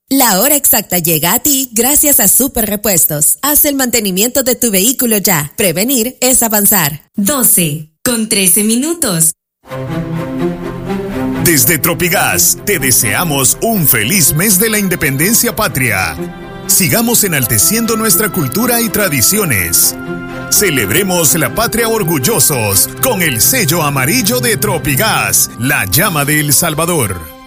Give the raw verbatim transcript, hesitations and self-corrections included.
La hora exacta llega a ti gracias a Super Repuestos. Haz el mantenimiento de tu vehículo ya. Prevenir es avanzar. doce con trece minutos. Desde Tropigas te deseamos un feliz mes de la independencia patria. Sigamos enalteciendo nuestra cultura y tradiciones. Celebremos la patria orgullosos con el sello amarillo de Tropigas, la llama de El Salvador.